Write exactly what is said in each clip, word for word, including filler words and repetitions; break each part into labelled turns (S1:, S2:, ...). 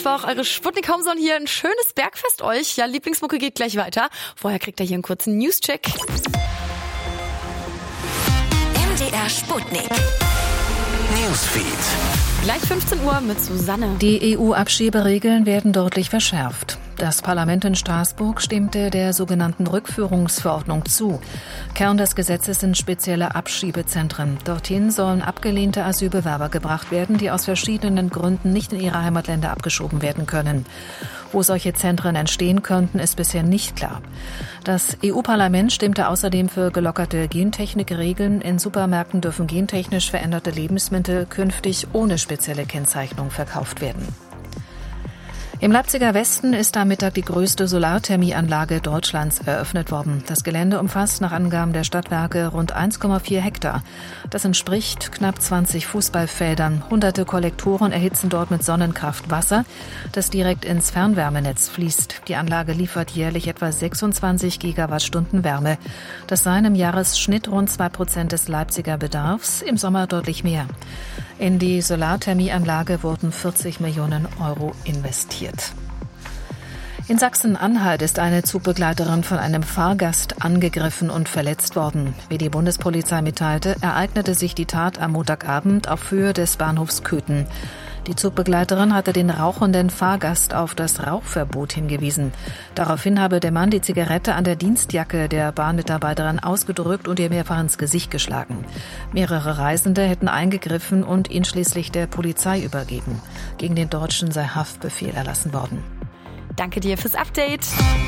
S1: Mittwoch, eure Sputnik Homezone hier. Ein schönes Bergfest euch. Ja, Lieblingsmucke geht gleich weiter. Vorher kriegt ihr hier einen kurzen News-Check.
S2: M D R Sputnik Newsfeed.
S1: Gleich fünfzehn Uhr mit Susanne.
S3: Die E U-Abschieberegeln werden deutlich verschärft. Das Parlament in Straßburg stimmte der sogenannten Rückführungsverordnung zu. Kern des Gesetzes sind spezielle Abschiebezentren. Dorthin sollen abgelehnte Asylbewerber gebracht werden, die aus verschiedenen Gründen nicht in ihre Heimatländer abgeschoben werden können. Wo solche Zentren entstehen könnten, ist bisher nicht klar. Das E U-Parlament stimmte außerdem für gelockerte Gentechnikregeln. In Supermärkten dürfen gentechnisch veränderte Lebensmittel künftig ohne spezielle Kennzeichnung verkauft werden. Im Leipziger Westen ist am Mittag die größte Solarthermieanlage Deutschlands eröffnet worden. Das Gelände umfasst nach Angaben der Stadtwerke rund eins Komma vier Hektar. Das entspricht knapp zwanzig Fußballfeldern. Hunderte Kollektoren erhitzen dort mit Sonnenkraft Wasser, das direkt ins Fernwärmenetz fließt. Die Anlage liefert jährlich etwa sechsundzwanzig Gigawattstunden Wärme. Das seien im Jahresschnitt rund zwei Prozent des Leipziger Bedarfs, im Sommer deutlich mehr. In die Solarthermieanlage wurden vierzig Millionen Euro investiert. In Sachsen-Anhalt ist eine Zugbegleiterin von einem Fahrgast angegriffen und verletzt worden. Wie die Bundespolizei mitteilte, ereignete sich die Tat am Montagabend auf Höhe des Bahnhofs Köthen. Die Zugbegleiterin hatte den rauchenden Fahrgast auf das Rauchverbot hingewiesen. Daraufhin habe der Mann die Zigarette an der Dienstjacke der Bahnmitarbeiterin ausgedrückt und ihr mehrfach ins Gesicht geschlagen. Mehrere Reisende hätten eingegriffen und ihn schließlich der Polizei übergeben. Gegen den Deutschen sei Haftbefehl erlassen worden.
S1: Danke dir fürs Update.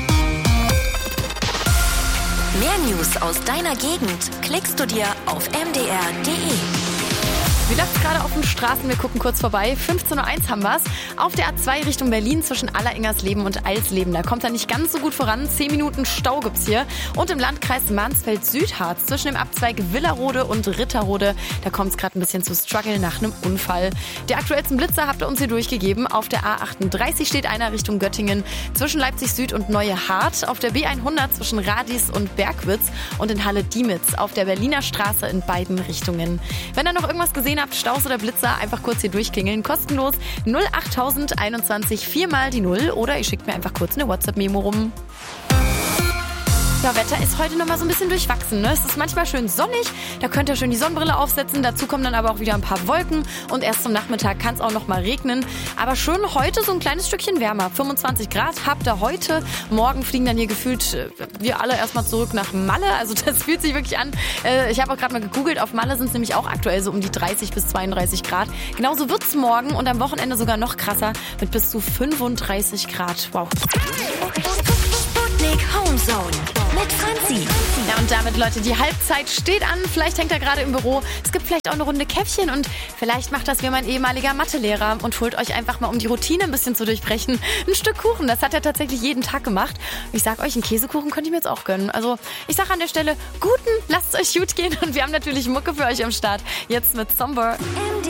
S2: Mehr News aus deiner Gegend klickst du dir auf m d r punkt d e.
S1: Wie läuft's gerade auf den Straßen? Wir gucken kurz vorbei. fünfzehn Uhr eins haben wir's. Auf der A zwei Richtung Berlin zwischen Alleringers-Leben und Eilsleben. Da kommt er nicht ganz so gut voran. Zehn Minuten Stau gibt's hier. Und im Landkreis Mansfeld-Südharz zwischen dem Abzweig Villarode und Ritterode. Da kommt's gerade ein bisschen zu Struggle nach einem Unfall. Die aktuellsten Blitzer habt ihr uns hier durchgegeben. Auf der A achtunddreißig steht einer Richtung Göttingen zwischen Leipzig Süd und Neue Hart. Auf der B hundert zwischen Radies und Bergwitz. Und in Halle-Diemitz auf der Berliner Straße in beiden Richtungen. Wenn ihr noch irgendwas gesehen habt, Staus oder Blitzer, einfach kurz hier durchklingeln. Kostenlos null achttausend einundzwanzig vier mal die Null oder ihr schickt mir einfach kurz eine WhatsApp-Memo rum. Ja, Wetter ist heute nochmal so ein bisschen durchwachsen. Ne? Es ist manchmal schön sonnig, da könnt ihr schön die Sonnenbrille aufsetzen. Dazu kommen dann aber auch wieder ein paar Wolken und erst zum Nachmittag kann es auch nochmal regnen. Aber schön heute so ein kleines Stückchen wärmer. fünfundzwanzig Grad habt ihr heute. Morgen fliegen dann hier gefühlt wir alle erstmal zurück nach Malle. Also das fühlt sich wirklich an. Ich habe auch gerade mal gegoogelt. Auf Malle sind es nämlich auch aktuell so um die dreißig bis zweiunddreißig Grad. Genauso wird es morgen und am Wochenende sogar noch krasser mit bis zu fünfunddreißig Grad. Wow.
S2: Sputnik Homezone mit Franzi.
S1: Ja, und damit, Leute, die Halbzeit steht an. Vielleicht hängt er gerade im Büro. Es gibt vielleicht auch eine Runde Käffchen und vielleicht macht das wie mein ehemaliger Mathelehrer und holt euch einfach mal, um die Routine ein bisschen zu durchbrechen, ein Stück Kuchen. Das hat er tatsächlich jeden Tag gemacht. Ich sag euch, einen Käsekuchen könnte ich mir jetzt auch gönnen. Also ich sage an der Stelle, guten, lasst es euch gut gehen und wir haben natürlich Mucke für euch am Start. Jetzt mit Somber.
S2: M D